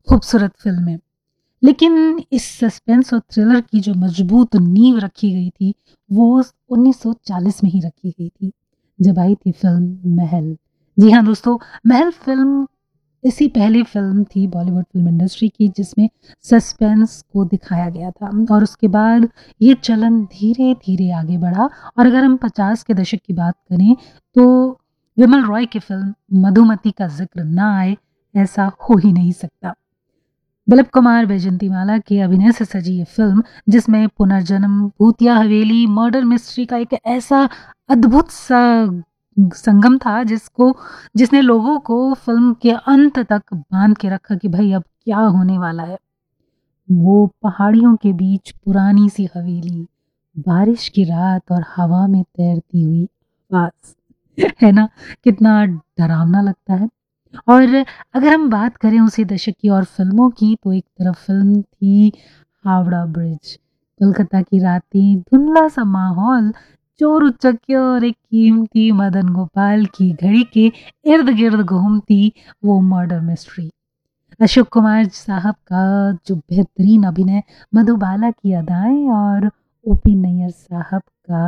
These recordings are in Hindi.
खूबसूरत फ़िल्म है। लेकिन इस सस्पेंस और थ्रिलर की जो मजबूत नींव रखी गई थी, वो 1940 में ही रखी गई थी, जब आई थी फ़िल्म महल। जी हाँ दोस्तों, महल फ़िल्म इसी पहली फ़िल्म थी बॉलीवुड फ़िल्म इंडस्ट्री की जिसमें सस्पेंस को दिखाया गया था और उसके बाद ये चलन धीरे-धीरे आगे बढ़ा और अगर हम 50 के दशक की बात करें, तो विमल रॉय की फ़िल्म मधुमती का ज़िक्र ना आए, ऐसा हो ही नहीं सकता। दिलीप कुमार वैजयंतीमाला के अभिनय से सजी ये फ़िल्म जिसमें पुनर्जन्म, भूतिया हवेली, मर्डर मिस्ट्री का एक ऐसा अद्भुत सा संगम था जिसने लोगों को फ़िल्म के अंत तक बाँध के रखा कि भई अब क्या होने वाला है। वो पहाड़ियों के बीच पुरानी सी हवेली, बारिश की रात और हवा में तैरती हुई आवाज़, है ना? कितना डरावना लगता है। और अगर हम बात करें उसी दशक की और फ़िल्मों की तो एक तरफ फ़िल्म थी हावड़ा ब्रिज, कोलकाता की रातें, धुंधला-सा माहौल, चोर उचक्के और एक कीमती मदन गोपाल की घड़ी के इर्द-गिर्द घूमती वो मर्डर मिस्ट्री। अशोक कुमार साहब का जो बेहतरीन अभिनय, मधुबाला की अदाएँ और ओपी नैयर साहब का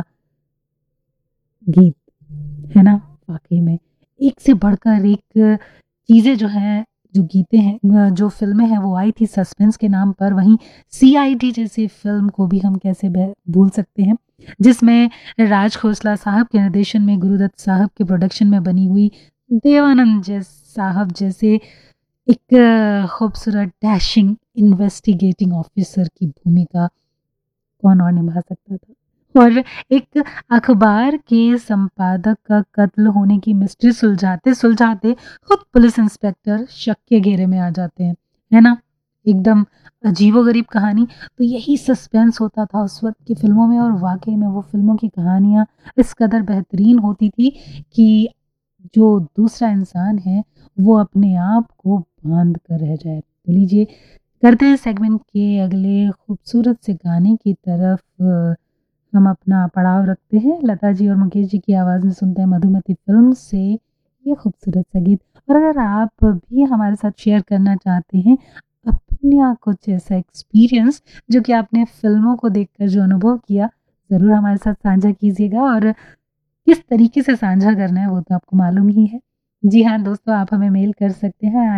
गीत, है ना? वाक़ई में एक से बढ़कर एक चीज़ें जो हैं, जो गीतें हैं जो फ़िल्में हैं वो आई थी सस्पेंस के नाम पर, वहीं सीआईडी जैसी फ़िल्म को भी हम कैसे भूल सकते हैं, जिसमें राज खोसला साहब के निर्देशन में गुरुदत्त साहब के प्रोडक्शन में बनी हुई देवानंद साहब जैसे एक खूबसूरत डैशिंग इन्वेस्टिगेटिंग ऑफ़िसर की भूमिका कौन और निभा सकता था? और एक अखबार के संपादक का कत्ल होने की मिस्ट्री सुलझाते-सुलझाते खुद पुलिस इंस्पेक्टर शक के घेरे में आ जाते हैं, है ना? एकदम अजीबो-गरीब कहानी। तो यही सस्पेंस होता था उस वक़्त की फ़िल्मों में और वाक़ई में वो फ़िल्मों की कहानियाँ इस कदर बेहतरीन होती थी कि जो दूसरा इंसान है, वो अपने आप को बाँध कर रह जाए। तो लीजिए करते हैं सेगमेंट के अगले खूबसूरत से गाने की तरफ हम अपना पड़ाव रखते हैं। लता जी और मुकेश जी की आवाज़ में सुनते हैं मधुमती फ़िल्म से ये खूबसूरत सा गीत। और अगर आप भी हमारे साथ शेयर करना चाहते हैं अपना कुछ ऐसा एक्सपीरियंस जो कि आपने फ़िल्मों को देखकर जो अनुभव किया, ज़रूर हमारे साथ साझा कीजिएगा और किस तरीके से साझा करना है वो तो आपको मालूम ही है। जी हाँ, दोस्तों आप हमें मेल कर सकते हैं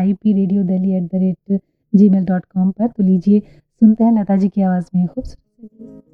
ipradiodelhi@gmail.com पर। तो लीजिए सुनते हैं लता जी की आवाज़ में खूबसूरत